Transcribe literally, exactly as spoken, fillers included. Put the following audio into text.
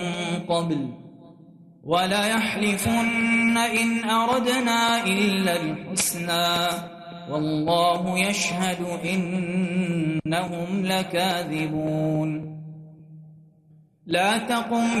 قبل ولا يحلفن إن أردنا إلا الحسنى والله يشهد إنهم لكاذبون لا تقم